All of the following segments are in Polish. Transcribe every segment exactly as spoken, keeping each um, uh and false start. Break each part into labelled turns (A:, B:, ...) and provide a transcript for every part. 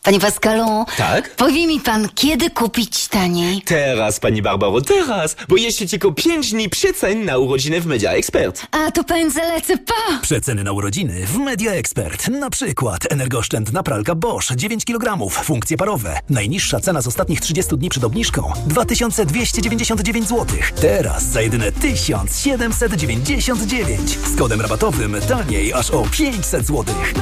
A: Panie Pascalu,
B: Tak?
A: powie mi pan, kiedy kupić taniej?
B: Teraz, pani Barbaro, teraz, bo jeszcze tylko pięć dni przecen na urodziny w Media Expert.
A: A to pędzę lecę, pa!
C: Przeceny na urodziny w Media Expert. Na przykład energooszczędna pralka Bosch dziewięć kilogramów, funkcje parowe. Najniższa cena z ostatnich trzydziestu dni przed obniżką dwa tysiące dwieście dziewięćdziesiąt dziewięć złotych. Teraz za jedyne tysiąc siedemset dziewięćdziesiąt dziewięć. Z kodem rabatowym taniej aż o pięćset złotych.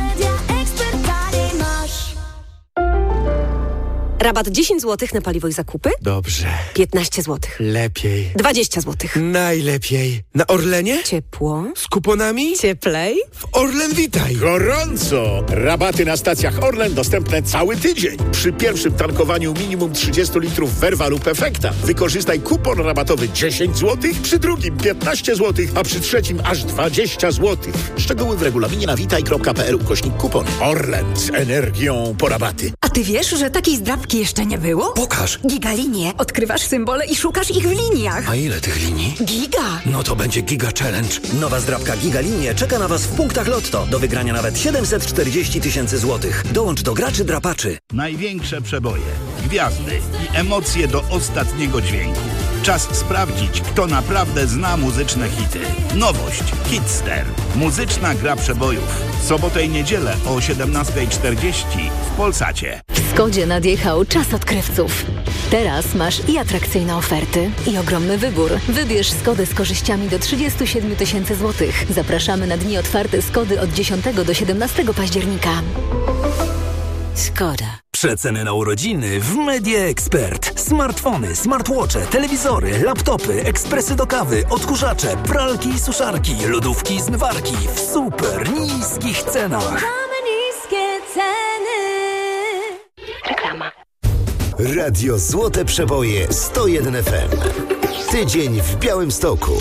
D: Rabat dziesięć złotych na paliwo i zakupy?
E: Dobrze.
D: piętnaście złotych.
E: Lepiej.
D: dwadzieścia złotych.
E: Najlepiej. Na Orlenie?
D: Ciepło.
E: Z kuponami?
D: Cieplej.
E: W Orlen Witaj.
F: Gorąco! Rabaty na stacjach Orlen dostępne cały tydzień. Przy pierwszym tankowaniu minimum trzydzieści litrów Verva lub Efekta wykorzystaj kupon rabatowy dziesięć złotych, przy drugim piętnaście złotych, a przy trzecim aż dwadzieścia złotych. Szczegóły w regulaminie na witaj kropka p l ukośnik kupon. Orlen z energią po rabaty.
G: A ty wiesz, że takiej zdrabki jeszcze nie było?
E: Pokaż.
G: Gigalinie. Odkrywasz symbole i szukasz ich w liniach.
E: A ile tych linii?
G: Giga.
E: No to będzie Giga Challenge.
H: Nowa zdrabka Gigalinie czeka na Was w punktach Lotto. Do wygrania nawet siedemset czterdzieści tysięcy złotych. Dołącz do graczy drapaczy.
I: Największe przeboje, gwiazdy i emocje do ostatniego dźwięku. Czas sprawdzić, kto naprawdę zna muzyczne hity. Nowość Hitster. Muzyczna gra przebojów. Sobotę i niedzielę o siedemnasta czterdzieści w Polsacie.
J: W Skodzie nadjechał czas odkrywców. Teraz masz i atrakcyjne oferty, i ogromny wybór. Wybierz Skodę z korzyściami do trzydzieści siedem tysięcy złotych. Zapraszamy na dni otwarte Skody od dziesiątego do siedemnastego października. Skoda.
C: Przeceny na urodziny w Media Expert. Smartfony, smartwatche, telewizory, laptopy, ekspresy do kawy, odkurzacze, pralki i suszarki, lodówki i zmywarki w super niskich cenach.
K: Mamy niskie ceny.
J: Reklama.
L: Radio Złote Przeboje sto jeden F M. Tydzień w Białymstoku.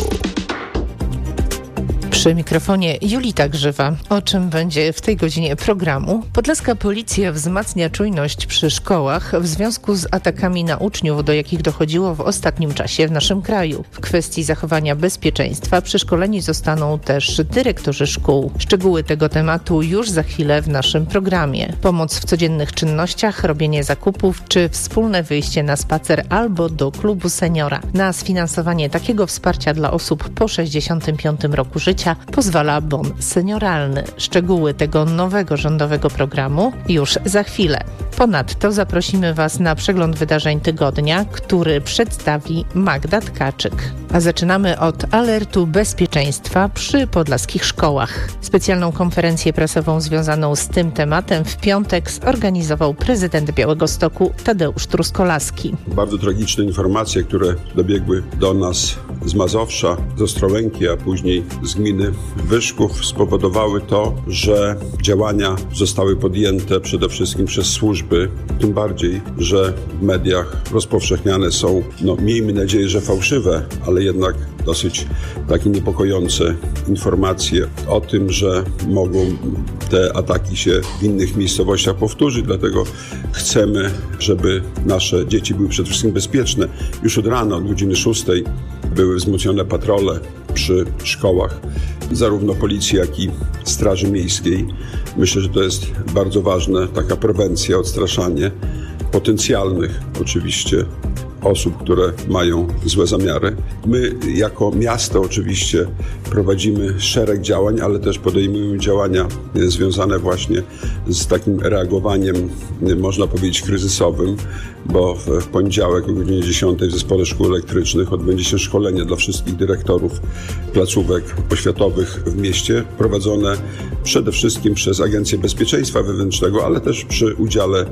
M: Przy mikrofonie Julita Grzywa. O czym będzie w tej godzinie programu? Podlaska policja wzmacnia czujność przy szkołach w związku z atakami na uczniów, do jakich dochodziło w ostatnim czasie w naszym kraju. W kwestii zachowania bezpieczeństwa przeszkoleni zostaną też dyrektorzy szkół. Szczegóły tego tematu już za chwilę w naszym programie. Pomoc w codziennych czynnościach, robienie zakupów czy wspólne wyjście na spacer albo do klubu seniora. Na sfinansowanie takiego wsparcia dla osób po sześćdziesiątym piątym roku życia pozwala bon senioralny. Szczegóły tego nowego rządowego programu już za chwilę. Ponadto zaprosimy Was na przegląd wydarzeń tygodnia, który przedstawi Magda Tkaczyk. A zaczynamy od alertu bezpieczeństwa przy podlaskich szkołach. Specjalną konferencję prasową związaną z tym tematem w piątek zorganizował prezydent Białegostoku Tadeusz Truskolaski.
N: Bardzo tragiczne informacje, które dobiegły do nas z Mazowsza, z Ostrołęki, a później z gminy Wyszków, spowodowały to, że działania zostały podjęte przede wszystkim przez służby, tym bardziej, że w mediach rozpowszechniane są, no miejmy nadzieję, że fałszywe, ale jednak dosyć takie niepokojące informacje o tym, że mogą te ataki się w innych miejscowościach powtórzyć, dlatego chcemy, żeby nasze dzieci były przede wszystkim bezpieczne. Już od rana, od godziny szóstej były wzmocnione patrole przy szkołach, zarówno policji, jak i Straży Miejskiej. Myślę, że to jest bardzo ważne, taka prewencja, odstraszanie potencjalnych oczywiście osób, które mają złe zamiary. My jako miasto oczywiście prowadzimy szereg działań, ale też podejmujemy działania związane właśnie z takim reagowaniem, można powiedzieć, kryzysowym, bo w poniedziałek o godzinie dziesiątej w Zespole Szkół Elektrycznych odbędzie się szkolenie dla wszystkich dyrektorów placówek oświatowych w mieście, prowadzone przede wszystkim przez Agencję Bezpieczeństwa Wewnętrznego, ale też przy udziale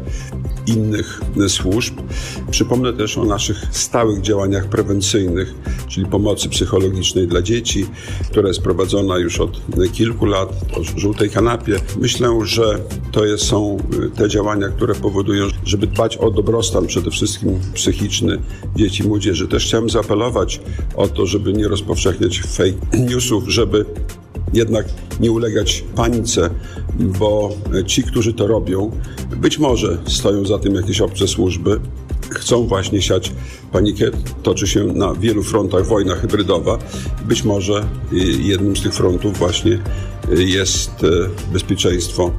N: innych służb. Przypomnę też o naszych stałych działaniach prewencyjnych, czyli pomocy psychologicznej dla dzieci, która jest prowadzona już od kilku lat, o żółtej kanapie. Myślę, że to jest, są te działania, które powodują, żeby dbać o dobrostan przede wszystkim psychiczny dzieci i młodzieży. Też chciałem zaapelować o to, żeby nie rozpowszechniać fake newsów, żeby jednak nie ulegać panice, bo ci, którzy to robią, być może stoją za tym jakieś obce służby, chcą właśnie siać panikę. Toczy się na wielu frontach wojna hybrydowa. Być może jednym z tych frontów właśnie jest bezpieczeństwo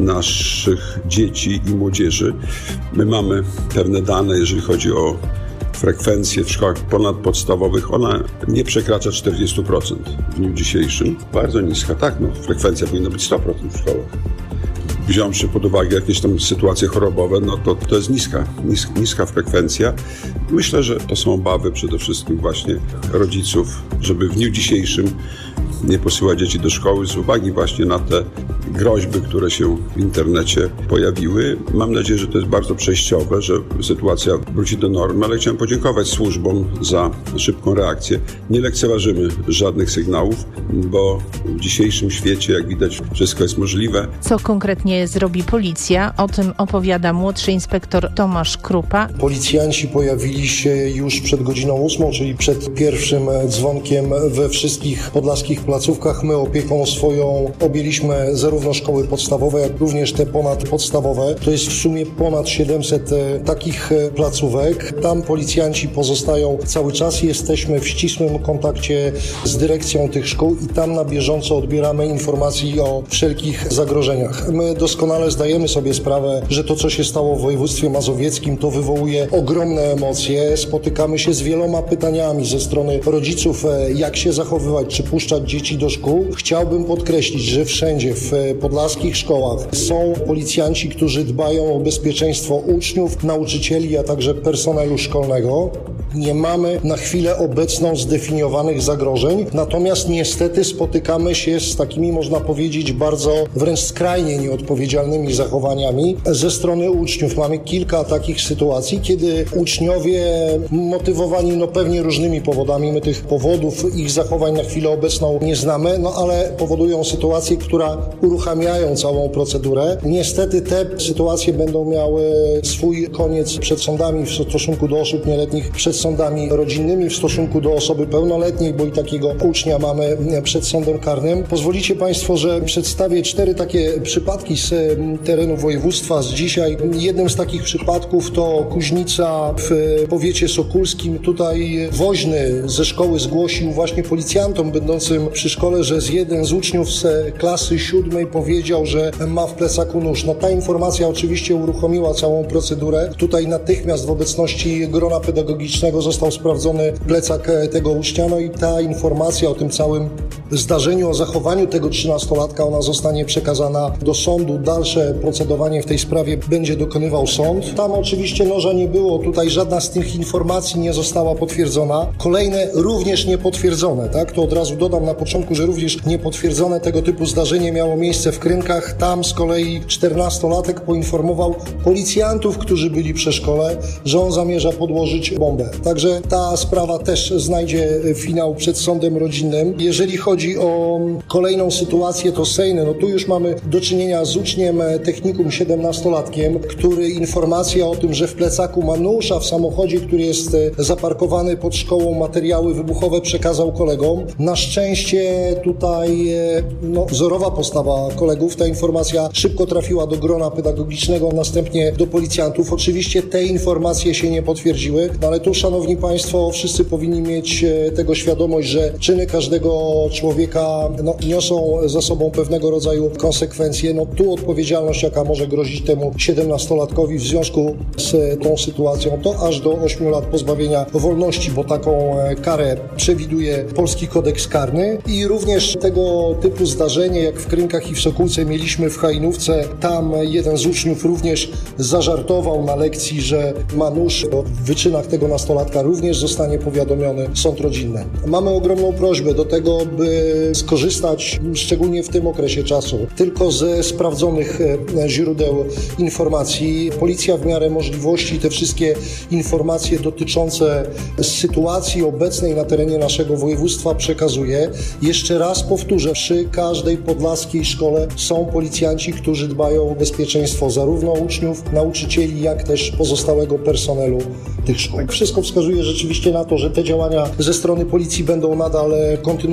N: naszych dzieci i młodzieży. My mamy pewne dane, jeżeli chodzi o frekwencję w szkołach ponadpodstawowych, ona nie przekracza czterdzieści procent w dniu dzisiejszym. Bardzo niska, tak, no, frekwencja powinna być sto procent w szkołach. Wziąwszy pod uwagę jakieś tam sytuacje chorobowe, no to to jest niska, nis, niska frekwencja. Myślę, że to są obawy przede wszystkim właśnie rodziców, żeby w dniu dzisiejszym nie posyłać dzieci do szkoły z uwagi właśnie na te groźby, które się w internecie pojawiły. Mam nadzieję, że to jest bardzo przejściowe, że sytuacja wróci do normy, ale chciałem podziękować służbom za szybką reakcję. Nie lekceważymy żadnych sygnałów, bo w dzisiejszym świecie, jak widać, wszystko jest możliwe.
M: Co konkretnie zrobi policja? O tym opowiada młodszy inspektor Tomasz Krupa.
O: Policjanci pojawili się już przed godziną ósmą, czyli przed pierwszym dzwonkiem we wszystkich podlaskich placówkach. My opieką swoją objęliśmy zarówno szkoły podstawowe, jak również te ponadpodstawowe. To jest w sumie ponad siedemset takich placówek. Tam policjanci pozostają cały czas. Jesteśmy w ścisłym kontakcie z dyrekcją tych szkół i tam na bieżąco odbieramy informacje o wszelkich zagrożeniach. My doskonale zdajemy sobie sprawę, że to, co się stało w województwie mazowieckim, to wywołuje ogromne emocje. Spotykamy się z wieloma pytaniami ze strony rodziców, jak się zachowywać, czy puszczać dzieci do szkół. Chciałbym podkreślić, że wszędzie w podlaskich szkołach są policjanci, którzy dbają o bezpieczeństwo uczniów, nauczycieli, a także personelu szkolnego. Nie mamy na chwilę obecną zdefiniowanych zagrożeń, natomiast niestety spotykamy się z takimi, można powiedzieć, bardzo wręcz skrajnie nieodpowiedzialnymi zachowaniami ze strony uczniów. Mamy kilka takich sytuacji, kiedy uczniowie motywowani no pewnie różnymi powodami, my tych powodów ich zachowań na chwilę obecną nie znamy, no ale powodują sytuacje, która uruchamiają całą procedurę. Niestety te sytuacje będą miały swój koniec przed sądami w stosunku do osób nieletnich, przed sądami rodzinnymi, w stosunku do osoby pełnoletniej, bo i takiego ucznia mamy przed sądem karnym. Pozwolicie Państwo, że przedstawię cztery takie przypadki z terenu województwa z dzisiaj. Jednym z takich przypadków to Kuźnica w powiecie sokólskim. Tutaj woźny ze szkoły zgłosił właśnie policjantom będącym przy szkole, że z jeden z uczniów z klasy siódmej powiedział, że ma w plecaku nóż. No ta informacja oczywiście uruchomiła całą procedurę. Tutaj natychmiast w obecności grona pedagogicznego został sprawdzony plecak tego ucznia, no i ta informacja o tym całym zdarzeniu, o zachowaniu tego trzynastolatka, ona zostanie przekazana do sądu. Dalsze procedowanie w tej sprawie będzie dokonywał sąd. Tam oczywiście noża nie było, tutaj żadna z tych informacji nie została potwierdzona. Kolejne również niepotwierdzone, tak? To od razu dodam na początku, że również niepotwierdzone tego typu zdarzenie miało miejsce w Krynkach. Tam z kolei czternastolatek poinformował policjantów, którzy byli przy szkole, że on zamierza podłożyć bombę. Także ta sprawa też znajdzie finał przed sądem rodzinnym. Jeżeli chodzi o kolejną sytuację, to Sejny, no tu już mamy do czynienia z uczniem technikum siedemnastolatkiem, który informacja o tym, że w plecaku ma nóż, a w samochodzie, który jest zaparkowany pod szkołą, materiały wybuchowe przekazał kolegom. Na szczęście tutaj no, wzorowa postawa kolegów. Ta informacja szybko trafiła do grona pedagogicznego, następnie do policjantów. Oczywiście te informacje się nie potwierdziły, no ale tu, szanowni Państwo, wszyscy powinni mieć tego świadomość, że czyny każdego człowieka no, niosą za sobą pewnego rodzaju konsekwencje. No tu odpowiedzialność, jaka może grozić temu siedemnastolatkowi w związku z tą sytuacją, to aż do ośmiu lat pozbawienia wolności, bo taką karę przewiduje Polski Kodeks Karny. I również tego typu zdarzenie, jak w Krynkach i w Sokółce mieliśmy w Hajnówce. Tam jeden z uczniów również zażartował na lekcji, że ma nóż. O wyczynach tego nastolatka również zostanie powiadomiony sąd rodzinny. Mamy ogromną prośbę do tego, by skorzystać, szczególnie w tym okresie czasu, tylko ze sprawdzonych źródeł informacji. Policja w miarę możliwości te wszystkie informacje dotyczące sytuacji obecnej na terenie naszego województwa przekazuje. Jeszcze raz powtórzę, przy każdej podlaskiej szkole są policjanci, którzy dbają o bezpieczeństwo zarówno uczniów, nauczycieli, jak też pozostałego personelu tych szkół. Wszystko wskazuje rzeczywiście na to, że te działania ze strony policji będą nadal kontynuowane.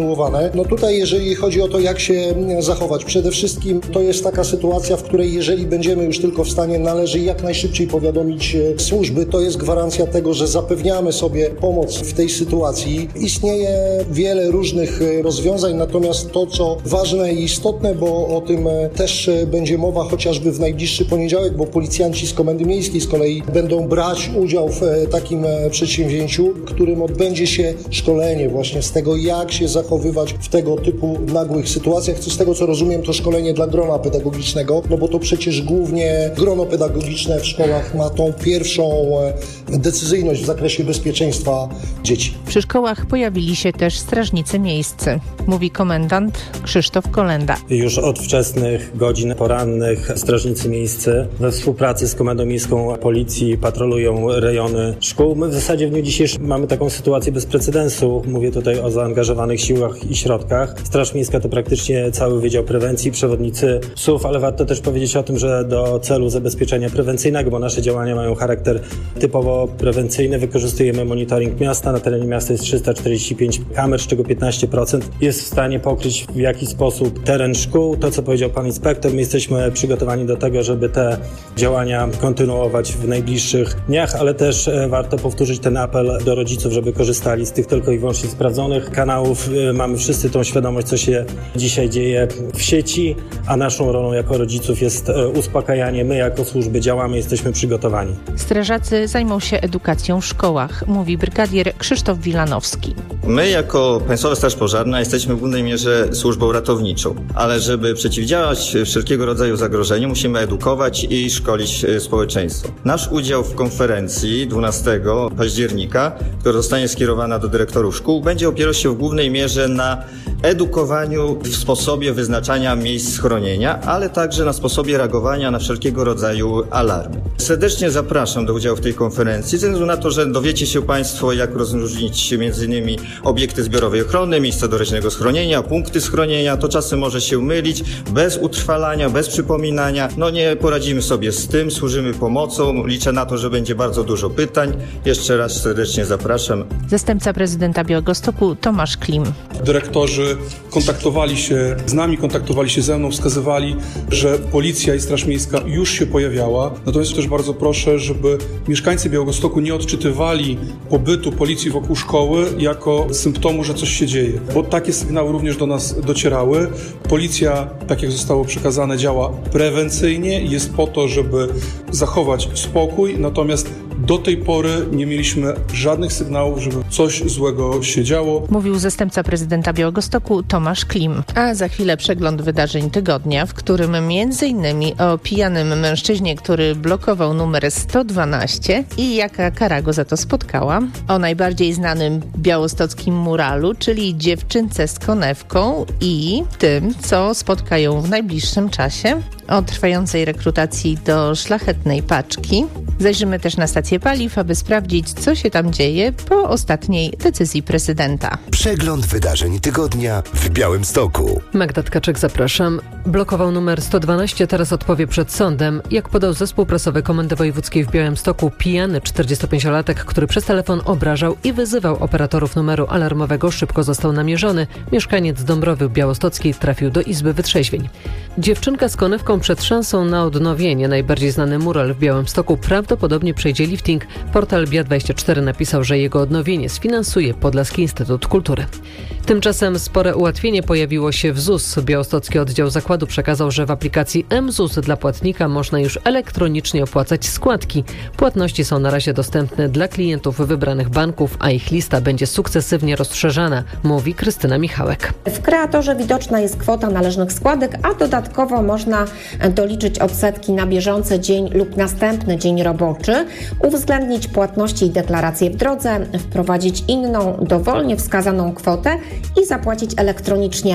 O: wydawane. No tutaj, jeżeli chodzi o to, jak się zachować, przede wszystkim to jest taka sytuacja, w której jeżeli będziemy już tylko w stanie, należy jak najszybciej powiadomić służby, to jest gwarancja tego, że zapewniamy sobie pomoc w tej sytuacji. Istnieje wiele różnych rozwiązań, natomiast to, co ważne i istotne, bo o tym też będzie mowa chociażby w najbliższy poniedziałek, bo policjanci z Komendy Miejskiej z kolei będą brać udział w takim przedsięwzięciu, w którym odbędzie się szkolenie właśnie z tego, jak się zachowywać w tego typu nagłych sytuacjach. Z tego, co rozumiem, to szkolenie dla grona pedagogicznego, no bo to przecież głównie grono pedagogiczne w szkołach ma tą pierwszą decyzyjność w zakresie bezpieczeństwa dzieci.
M: Przy szkołach pojawili się też strażnicy miejscy, mówi komendant Krzysztof Kolenda.
P: Już od wczesnych godzin porannych strażnicy miejscy we współpracy z Komendą Miejską Policji patrolują rejony szkół. My w zasadzie w dniu dzisiejszym mamy taką sytuację bez precedensu. Mówię tutaj o zaangażowanych siłach i środkach. Straż Miejska to praktycznie cały Wydział Prewencji, przewodnicy psów, ale warto też powiedzieć o tym, że do celu zabezpieczenia prewencyjnego, bo nasze działania mają charakter typowo prewencyjny, wykorzystujemy monitoring miasta. Na terenie miasta jest trzysta czterdzieści pięć kamer, z czego piętnaście procent jest w stanie pokryć w jakiś sposób teren szkół. To, co powiedział pan inspektor, my jesteśmy przygotowani do tego, żeby te działania kontynuować w najbliższych dniach, ale też warto powtórzyć ten apel do rodziców, żeby korzystali z tych tylko i wyłącznie sprawdzonych kanałów. Mamy wszyscy tą świadomość, co się dzisiaj dzieje w sieci, a naszą rolą jako rodziców jest uspokajanie. My jako służby działamy, jesteśmy przygotowani.
M: Strażacy zajmą się edukacją w szkołach, mówi brygadier Krzysztof Wilanowski.
Q: My jako Państwowa Straż Pożarna jesteśmy w głównej mierze służbą ratowniczą, ale żeby przeciwdziałać wszelkiego rodzaju zagrożeniu, musimy edukować i szkolić społeczeństwo. Nasz udział w konferencji dwunastego października, która zostanie skierowana do dyrektorów szkół, będzie opierał się w głównej mierze na edukowaniu w sposobie wyznaczania miejsc schronienia, ale także na sposobie reagowania na wszelkiego rodzaju alarmy. Serdecznie zapraszam do udziału w tej konferencji, ze względu na to, że dowiecie się Państwo, jak rozróżnić między innymi obiekty zbiorowej ochrony, miejsca doraźnego schronienia, punkty schronienia. To czasem może się mylić, bez utrwalania, bez przypominania. No nie poradzimy sobie z tym, służymy pomocą. Liczę na to, że będzie bardzo dużo pytań. Jeszcze raz serdecznie zapraszam.
M: Zastępca prezydenta Białegostoku Tomasz Klim.
R: Dyrektorzy kontaktowali się z nami, kontaktowali się ze mną, wskazywali, że policja i Straż Miejska już się pojawiała. Natomiast też bardzo proszę, żeby mieszkańcy Białegostoku nie odczytywali pobytu policji wokół szkoły jako symptomu, że coś się dzieje. Bo takie sygnały również do nas docierały. Policja, tak jak zostało przekazane, działa prewencyjnie, jest po to, żeby zachować spokój, natomiast do tej pory nie mieliśmy żadnych sygnałów, żeby coś złego się działo.
M: Mówił zastępca prezydenta Białegostoku Tomasz Klim. A za chwilę przegląd wydarzeń tygodnia, w którym między innymi o pijanym mężczyźnie, który blokował numer sto dwanaście i jaka kara go za to spotkała. O najbardziej znanym białostockim muralu, czyli dziewczynce z konewką i tym, co spotka ją w najbliższym czasie. O trwającej rekrutacji do szlachetnej paczki. Zajrzymy też na stację paliw, aby sprawdzić, co się tam dzieje po ostatniej decyzji prezydenta.
L: Przegląd wydarzeń tygodnia w Białymstoku.
S: Magda Tkaczyk, zapraszam. Blokował numer sto dwanaście, teraz odpowie przed sądem. Jak podał zespół prasowy Komendy Wojewódzkiej w Białymstoku, pijany czterdziestopięciolatek, który przez telefon obrażał i wyzywał operatorów numeru alarmowego, szybko został namierzony. Mieszkaniec Dąbrowy Białostockiej trafił do Izby Wytrzeźwień. Dziewczynka z konewką przed szansą na odnowienie. Najbardziej znany mural w Białymstoku prawdopodobnie przejdzie lifting. Portal B I A dwadzieścia cztery napisał, że jego odnowienie sfinansuje Podlaski Instytut Kultury. Tymczasem spore ułatwienie pojawiło się w Z U S. Białostocki Oddział Zakładu przekazał, że w aplikacji M Z U S dla płatnika można już elektronicznie opłacać składki. Płatności są na razie dostępne dla klientów wybranych banków, a ich lista będzie sukcesywnie rozszerzana, mówi Krystyna Michałek.
T: W kreatorze widoczna jest kwota należnych składek, a dodatkowo można doliczyć odsetki na bieżący dzień lub następny dzień roboczy, uwzględnić płatności i deklaracje w drodze, wprowadzić inną, dowolnie wskazaną kwotę i zapłacić elektronicznie.
S: W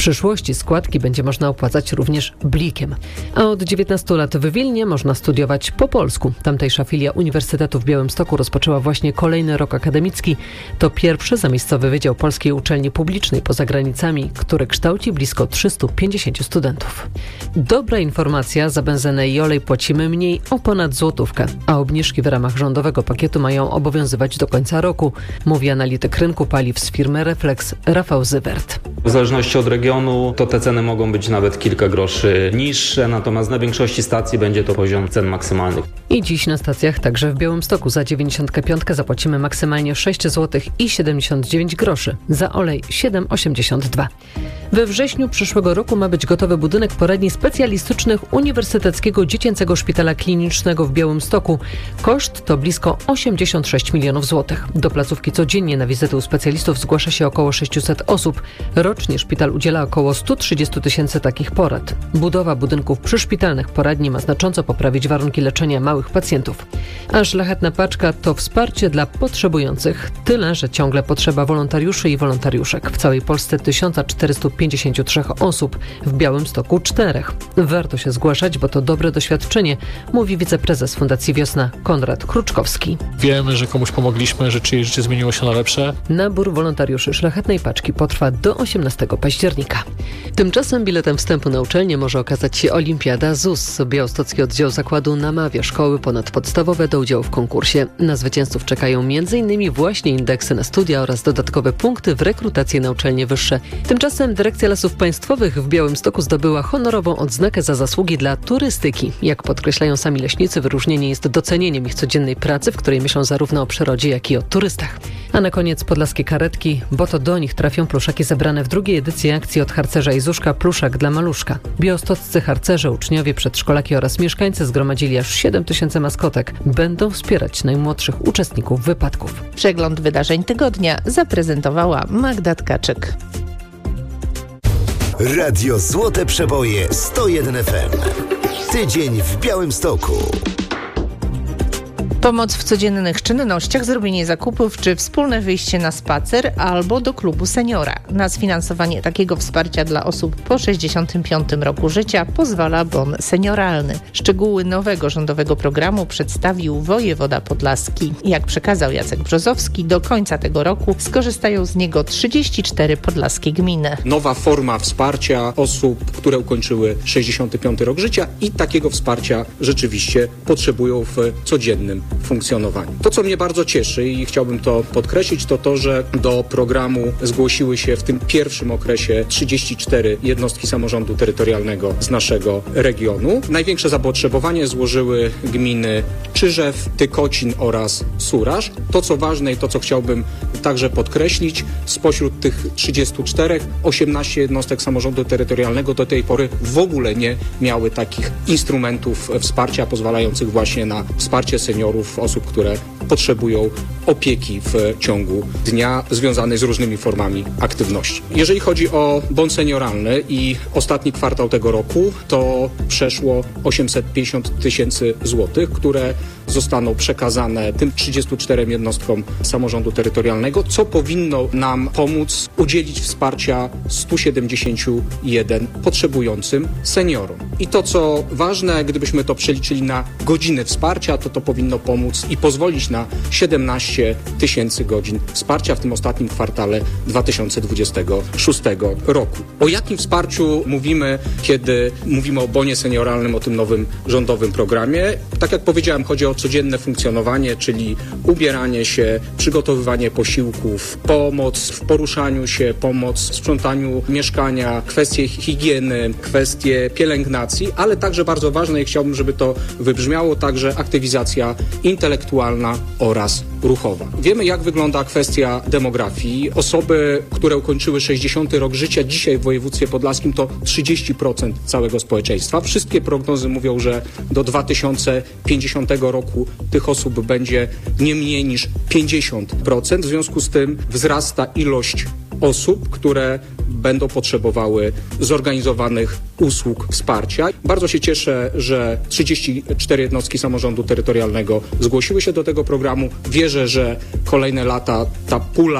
S: przyszłości składki będzie można opłacać również blikiem. A od dziewiętnastu lat w Wilnie można studiować po polsku. Tamtejsza filia Uniwersytetu w Białymstoku rozpoczęła właśnie kolejny rok akademicki. To pierwszy zamiejscowy wydział Polskiej Uczelni Publicznej poza granicami, który kształci blisko trzystu pięćdziesięciu studentów. Dobra informacja, za benzynę i olej płacimy mniej o ponad złotówkę, a obniżki w ramach rządowego pakietu mają obowiązywać do końca roku, mówi analityk rynku paliw z firmy Reflex Rafał Zywert.
U: W zależności od regionu to te ceny mogą być nawet kilka groszy niższe, natomiast na większości stacji będzie to poziom cen maksymalnych.
S: I dziś na stacjach, także w Białymstoku, za dziewięćdziesiąt pięć zapłacimy maksymalnie sześć złotych i siedemdziesiąt dziewięć groszy, za olej siedem osiemdziesiąt dwa. We wrześniu przyszłego roku ma być gotowy budynek poradni specjalistycznych Uniwersyteckiego Dziecięcego Szpitala Klinicznego w Białymstoku. Koszt to blisko osiemdziesiąt sześć milionów złotych. Do placówki codziennie na wizyty u specjalistów zgłasza się około sześćset osób. Rocznie szpital udziela około sto trzydzieści tysięcy takich porad. Budowa budynków przyszpitalnych poradni ma znacząco poprawić warunki leczenia małych pacjentów. A szlachetna paczka to wsparcie dla potrzebujących. Tyle, że ciągle potrzeba wolontariuszy i wolontariuszek. W całej Polsce tysiąc czterysta pięćdziesiąt trzy osób, w Białymstoku czterech. Warto się zgłaszać, bo to dobre doświadczenie, mówi wiceprezes Fundacji Wiosna Konrad Kruczkowski.
V: Wiemy, że komuś pomogliśmy, że czyjeś życie zmieniło się na lepsze.
S: Nabór wolontariuszy szlachetnej paczki potrwa do osiemnastego października. Tymczasem biletem wstępu na uczelnię może okazać się Olimpiada Z U S. Białostocki oddział zakładu namawia szkoły ponadpodstawowe do udziału w konkursie. Na zwycięzców czekają między innymi właśnie indeksy na studia oraz dodatkowe punkty w rekrutacji na uczelnie wyższe. Tymczasem Dyrekcja Lasów Państwowych w Białymstoku zdobyła honorową odznakę za zasługi dla turystyki. Jak podkreślają sami leśnicy, wyróżnienie jest docenieniem ich codziennej pracy, w której myślą zarówno o przyrodzie, jak i o turystach. A na koniec podlaskie karetki, bo to do nich trafią pluszaki zebrane w drugiej edycji akcji Od harcerza i Zuszka pluszak dla maluszka. Białostoccy harcerze, uczniowie, przedszkolaki oraz mieszkańcy zgromadzili aż siedem tysięcy maskotek. Będą wspierać najmłodszych uczestników wypadków.
M: Przegląd wydarzeń tygodnia zaprezentowała Magda Tkaczyk.
L: Radio Złote Przeboje sto jeden F M. Tydzień w Białymstoku.
M: Pomoc w codziennych czynnościach, zrobienie zakupów czy wspólne wyjście na spacer albo do klubu seniora. Na sfinansowanie takiego wsparcia dla osób po sześćdziesiątym piątym roku życia pozwala bon senioralny. Szczegóły nowego rządowego programu przedstawił wojewoda podlaski. Jak przekazał Jacek Brzozowski, do końca tego roku skorzystają z niego trzydzieści cztery podlaskie gminy.
W: Nowa forma wsparcia osób, które ukończyły sześćdziesiąty piąty rok życia i takiego wsparcia rzeczywiście potrzebują w codziennym funkcjonowaniu. To, co mnie bardzo cieszy i chciałbym to podkreślić, to to, że do programu zgłosiły się w tym pierwszym okresie trzydzieści cztery jednostki samorządu terytorialnego z naszego regionu. Największe zapotrzebowanie złożyły gminy Czyżew, Tykocin oraz Suraż. To, co ważne i to, co chciałbym także podkreślić, spośród tych trzydziestu czterech, osiemnaście jednostek samorządu terytorialnego do tej pory w ogóle nie miały takich instrumentów wsparcia pozwalających właśnie na wsparcie seniorów, osób, które potrzebują opieki w ciągu dnia związanej z różnymi formami aktywności. Jeżeli chodzi o bon senioralny i ostatni kwartał tego roku, to przeszło osiemset pięćdziesiąt tysięcy złotych, które zostaną przekazane tym trzydziestu czterem jednostkom samorządu terytorialnego, co powinno nam pomóc udzielić wsparcia stu siedemdziesięciu jeden potrzebującym seniorom. I to, co ważne, gdybyśmy to przeliczyli na godziny wsparcia, to to powinno pomóc i pozwolić na siedemnaście tysięcy godzin wsparcia w tym ostatnim kwartale dwa tysiące dwudziestego szóstego roku. O jakim wsparciu mówimy, kiedy mówimy o bonie senioralnym, o tym nowym rządowym programie? Tak jak powiedziałem, chodzi o codzienne funkcjonowanie, czyli ubieranie się, przygotowywanie posiłków, pomoc w poruszaniu się, pomoc w sprzątaniu mieszkania, kwestie higieny, kwestie pielęgnacji, ale także bardzo ważne i chciałbym, żeby to wybrzmiało, także aktywizacja intelektualna oraz ruchowa. Wiemy, jak wygląda kwestia demografii. Osoby, które ukończyły sześćdziesiąty rok życia, dzisiaj w województwie podlaskim to trzydzieści procent całego społeczeństwa. Wszystkie prognozy mówią, że do dwa tysiące pięćdziesiątego roku tych osób będzie nie mniej niż pięćdziesiąt procent. W związku z tym wzrasta ilość osób, które będą potrzebowały zorganizowanych usług wsparcia. Bardzo się cieszę, że trzydzieści cztery jednostki samorządu terytorialnego zgłosiły się do tego programu. Wierzę, że kolejne lata ta pula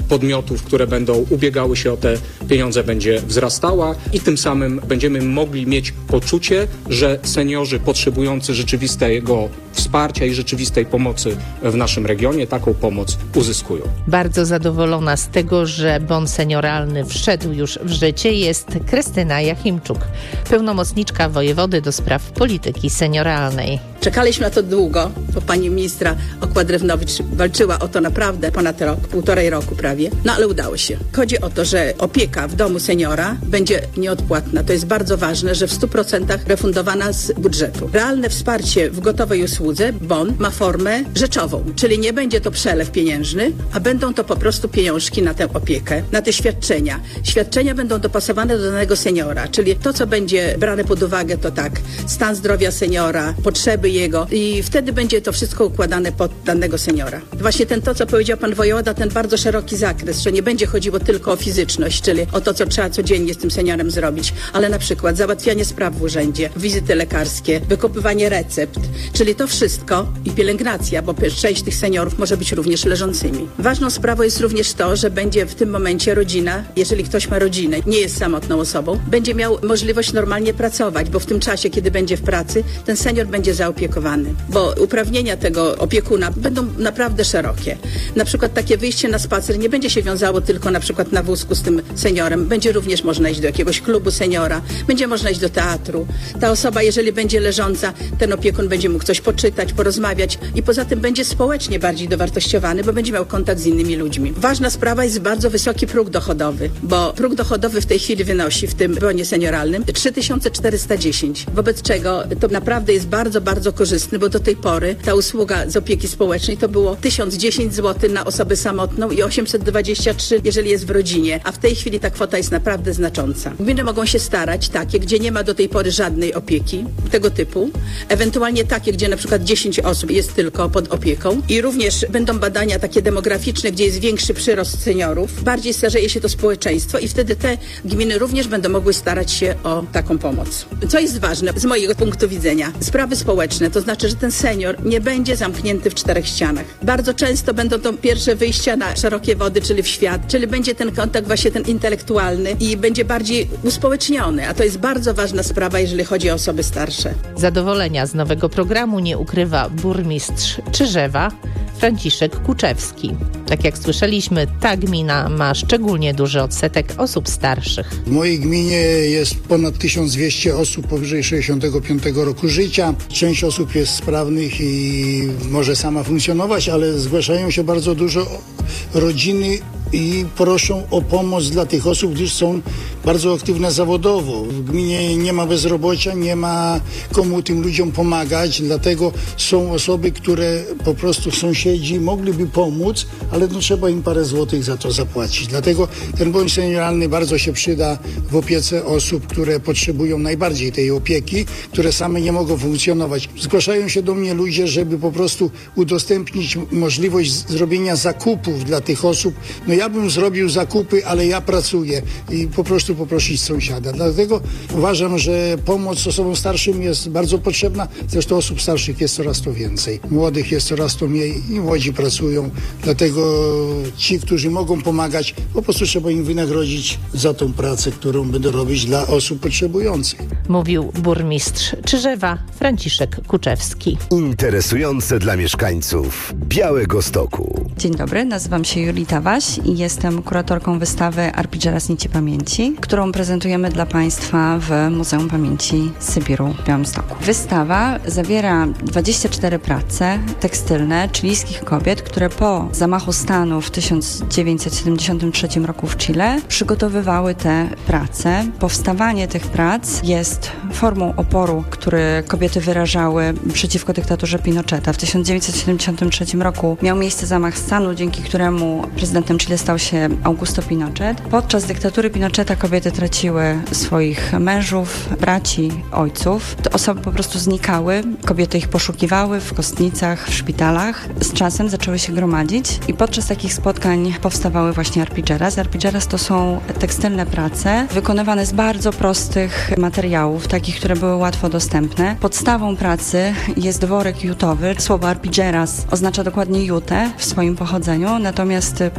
W: podmiotów, które będą ubiegały się o te pieniądze, będzie wzrastała i tym samym będziemy mogli mieć poczucie, że seniorzy potrzebujący rzeczywistego wsparcia i rzeczywistej pomocy w naszym regionie taką pomoc uzyskują.
M: Bardzo zadowolona z tego, że bon senioralny wszedł już w życie, jest Krystyna Jachimczuk, pełnomocniczka wojewody do spraw polityki senioralnej.
A: Czekaliśmy na to długo, bo pani ministra Okła-Drewnowicz walczyła o to naprawdę ponad rok, półtorej roku prawie, no ale udało się. Chodzi o to, że opieka w domu seniora będzie nieodpłatna. To jest bardzo ważne, że w stu procentach refundowana z budżetu. Realne wsparcie w gotowej usłudze, bon, ma formę rzeczową, czyli nie będzie to przelew pieniężny, a będą to po prostu pieniążki na tę opiekę, na te świadczenia. Świadczenia będą dopasowane do danego seniora, czyli to, co będzie brane pod uwagę, to tak, stan zdrowia seniora, potrzeby jego i wtedy będzie to wszystko układane pod danego seniora. Właśnie ten, to, co powiedział pan wojewoda, ten bardzo szeroki zakres, że nie będzie chodziło tylko o fizyczność, czyli o to, co trzeba codziennie z tym seniorem zrobić, ale na przykład załatwianie spraw w urzędzie, wizyty lekarskie, wykopywanie recept, czyli to wszystko i pielęgnacja, bo część tych seniorów może być również leżącymi. Ważną sprawą jest również to, że będzie w tym momencie rodzina, jeżeli ktoś ma rodzinę, nie jest samotną osobą, będzie miał możliwość normalnie pracować, bo w tym czasie, kiedy będzie w pracy, ten senior będzie zaopiekowany, bo uprawnienia tego opiekuna będą naprawdę szerokie. Na przykład takie wyjście na spacer nie będzie się wiązało tylko na przykład na wózku z tym seniorem, będzie również można iść do jakiegoś klubu seniora, będzie można iść do teatru. Ta osoba, jeżeli będzie leżąca, ten opiekun będzie mógł coś poczytać, porozmawiać i poza tym będzie społecznie bardziej dowartościowany, bo będzie miał kontakt z innymi ludźmi. Ważna sprawa jest bardzo wysoki próg dochodowy, bo próg dochodowy w tej chwili wynosi w tym bonie senioralnym trzy tysiące czterysta dziesięć, wobec czego to naprawdę jest bardzo, bardzo korzystny, bo do tej pory ta usługa z opieki społecznej to było tysiąc dziesięć złotych na osobę samotną i osiemset dwadzieścia trzy, jeżeli jest w rodzinie, a w tej chwili ta kwota jest naprawdę znacząca. Gminy mogą się starać takie, gdzie nie ma do tej pory żadnej opieki tego typu, ewentualnie takie, gdzie na przykład dziesięć osób jest tylko pod opieką i również będą badania takie demograficzne, gdzie jest większy przyrost seniorów, bardziej starzeje się to społeczeństwo i wtedy te gminy również będą mogły starać się o taką pomoc. Co jest ważne z mojego punktu widzenia? Sprawy społeczne, to znaczy, że ten senior nie będzie zamknięty w czterech ścianach. Bardzo często będą to pierwsze wyjścia na szerokie wody, czyli w świat, czyli będzie ten kontakt właśnie ten intelektualny i będzie bardziej uspołeczniony, a to jest bardzo ważna sprawa, jeżeli chodzi o osoby starsze.
M: Zadowolenia z nowego programu nie ukrywa burmistrz Czyżewa Franciszek Kuczewski. Tak jak słyszeliśmy, ta gmina ma szczególnie duży odsetek osób starszych.
B: W mojej gminie jest ponad tysiąc dwieście osób powyżej sześćdziesiątego piątego roku życia. Część osób jest sprawnych i może sama funkcjonować, ale zgłaszają się bardzo dużo rodziny i proszą o pomoc dla tych osób, gdyż są bardzo aktywne zawodowo. W gminie nie ma bezrobocia, nie ma komu tym ludziom pomagać, dlatego są osoby, które po prostu sąsiedzi mogliby pomóc, ale no trzeba im parę złotych za to zapłacić. Dlatego ten bon senioralny bardzo się przyda w opiece osób, które potrzebują najbardziej tej opieki, które same nie mogą funkcjonować. Zgłaszają się do mnie ludzie, żeby po prostu udostępnić możliwość zrobienia zakupów dla tych osób. No ja bym zrobił zakupy, ale ja pracuję i po prostu poprosić sąsiada. Dlatego uważam, że pomoc osobom starszym jest bardzo potrzebna. Zresztą osób starszych jest coraz to więcej. Młodych jest coraz to mniej i młodzi pracują. Dlatego ci, którzy mogą pomagać, po prostu trzeba im wynagrodzić za tą pracę, którą będą robić dla osób potrzebujących.
M: Mówił burmistrz Czyżewa Franciszek Kuczewski.
L: Interesujące dla mieszkańców Białegostoku.
D: Dzień dobry, nazywam się Julita Waś i jestem kuratorką wystawy Arpidżeras Nici Pamięci, którą prezentujemy dla Państwa w Muzeum Pamięci Sybiru w Białymstoku. Wystawa zawiera dwadzieścia cztery prace tekstylne chilijskich kobiet, które po zamachu stanu w tysiąc dziewięćset siedemdziesiątym trzecim roku w Chile przygotowywały te prace. Powstawanie tych prac jest formą oporu, który kobiety wyrażały przeciwko dyktaturze Pinocheta. W tysiąc dziewięćset siedemdziesiątym trzecim roku miał miejsce zamach stanu, dzięki któremu prezydentem Chile stał się Augusto Pinochet. Podczas dyktatury Pinocheta kobiety traciły swoich mężów, braci, ojców. Te osoby po prostu znikały. Kobiety ich poszukiwały w kostnicach, w szpitalach. Z czasem zaczęły się gromadzić i podczas takich spotkań powstawały właśnie arpidżeras. Arpidżeras to są tekstylne prace wykonywane z bardzo prostych materiałów, takich, które były łatwo dostępne. Podstawą pracy jest worek jutowy. Słowo arpidżeras oznacza dokładnie jutę w swoim pochodzeniu, natomiast w czasie, kiedy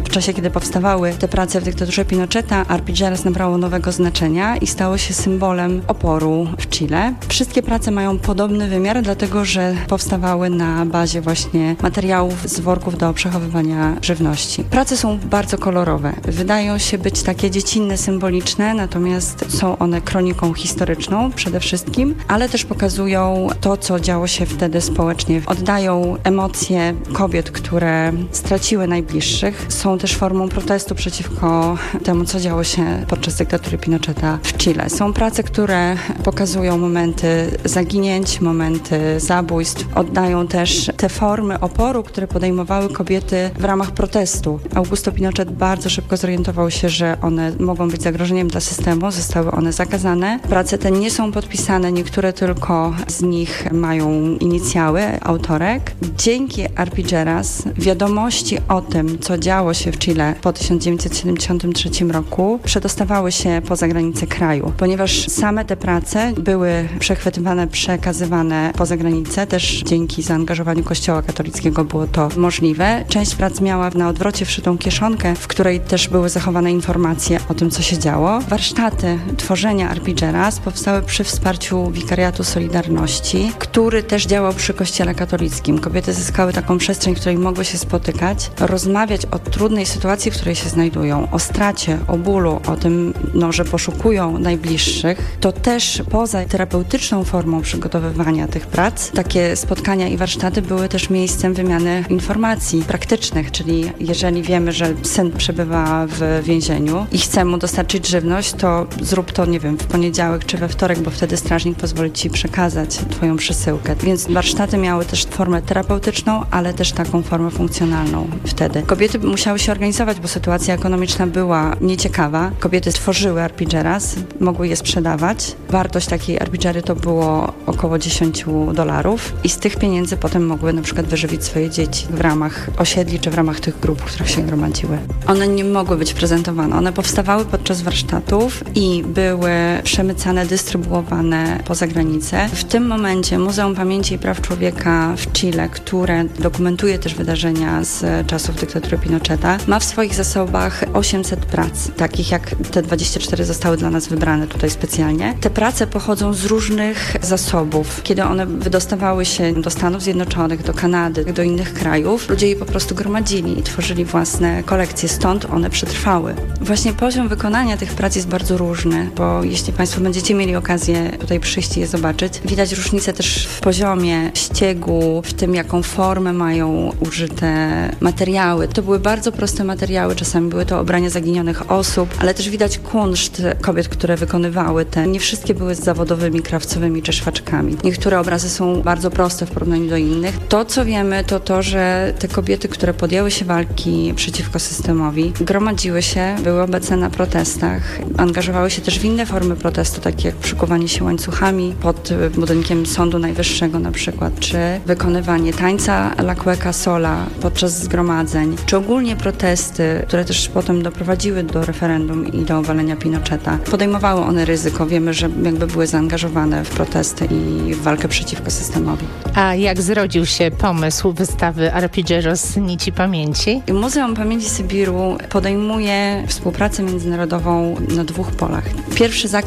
D: kiedy powstawały te prace w dyktaturze Pinocheta, Arpilleras nabrało nowego znaczenia i stało się symbolem oporu w Chile. Wszystkie prace mają podobny wymiar, dlatego że powstawały na bazie właśnie materiałów z worków do przechowywania żywności. Prace są bardzo kolorowe. Wydają się być takie dziecinne, symboliczne, natomiast są one kroniką historyczną przede wszystkim, ale też pokazują to, co działo się wtedy społecznie. Oddają emocje kobiet, które straciły najbliższych. Są też formą protestu przeciwko temu, co działo się podczas dyktatury Pinocheta w Chile. Są prace, które pokazują momenty zaginięć, momenty zabójstw. Oddają też te formy oporu, które podejmowały kobiety w ramach protestu. Augusto Pinochet bardzo szybko zorientował się, że one mogą być zagrożeniem dla systemu. Zostały one zakazane. Prace te nie są podpisane, niektóre tylko z nich mają inicjały autorek. Dzięki Arpilleras wiadomości o tym, co działo się w Chile po tysiąc dziewięćset siedemdziesiątym trzecim roku przedostawały się poza granice kraju, ponieważ same te prace były przechwytywane, przekazywane poza granicę. Też dzięki zaangażowaniu Kościoła katolickiego było to możliwe. Część prac miała na odwrocie wszytą kieszonkę, w której też były zachowane informacje o tym, co się działo. Warsztaty tworzenia Arpilleras powstały przy wsparciu Wikariatu Solidarności, który też działał przy Kościele katolickim. Kobiety zyskały taką przestrzeń, w której mogły się spotykać, rozmawiać o trudnej sytuacji, w której się znajdują, o stracie, o bólu, o tym, no, że poszukują najbliższych. To też poza terapeutyczną formą przygotowywania tych prac, takie spotkania i warsztaty były też miejscem wymiany informacji praktycznych, czyli jeżeli wiemy, że syn przebywa w więzieniu i chce mu dostarczyć żywność, to zrób to, nie wiem, w poniedziałek czy we wtorek, bo wtedy strażnik pozwoli ci przekazać twoją przesyłkę. Więc warsztaty miały też formę terapeutyczną, ale też taką formę funkcjonalną wtedy. Kobiety musiały się organizować, bo sytuacja ekonomiczna była nieciekawa. Kobiety tworzyły Arpilleras, mogły je sprzedawać. Wartość takiej Arpillery to było około dziesięć dolarów i z tych pieniędzy potem mogły na przykład wyżywić swoje dzieci w ramach osiedli czy w ramach tych grup, w których się gromadziły. One nie mogły być prezentowane. One powstawały podczas warsztatów i były przemycane, dystrybuowane poza granicę. W tym momencie Muzeum Pamięci i Praw Człowieka w Chile, które dokumentuje też wydarzenia z czasów dyktatury Pinocheta, ma w swoich zasobach osiemset prac, takich jak te dwadzieścia cztery zostały dla nas wybrane tutaj specjalnie. Te prace pochodzą z różnych zasobów. Kiedy one wydostawały się do Stanów Zjednoczonych, do Kanady, do innych krajów, ludzie je po prostu gromadzili i tworzyli własne kolekcje, stąd one przetrwały. Właśnie poziom wykonania tych prac jest bardzo różny, bo jeśli Państwo będziecie mieli okazję tutaj przyjść i je zobaczyć, widać różnicę też w poziomie ściegu, w tym, jaką formę mają użyte materiały. To były bardzo proste materiały, czasami były to ubrania zaginionych osób, ale też widać kunszt kobiet, które wykonywały te. Nie wszystkie były z zawodowymi krawcowymi czy szwaczkami. Niektóre obrazy są bardzo proste w porównaniu do innych. To, co wiemy, to to, że te kobiety, które podjęły się walki przeciwko systemowi, gromadziły się, były obecne na protestach, angażowały się też w inne formy protestu, takie jak przykuwanie się łańcuchami pod budynkiem Sądu Najwyższego na przykład, czy wykonywanie tańca La Cueca Sola podczas zgromadzeń, czy ogólnie protesty, które też potem doprowadziły do referendum i do obalenia Pinocheta. Podejmowały one ryzyko. Wiemy, że jakby były zaangażowane w protesty i w walkę przeciwko systemowi.
M: A jak zrodził się pomysł wystawy Arpilleros Nici Pamięci?
D: Muzeum Pamięci Sybiru podejmuje współpracę międzynarodową na dwóch polach. Pierwszy zakres